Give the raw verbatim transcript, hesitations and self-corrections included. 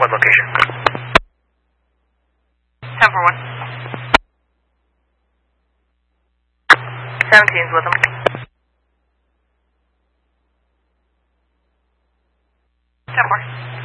What location? ten four one. seventeen's with him. ten four.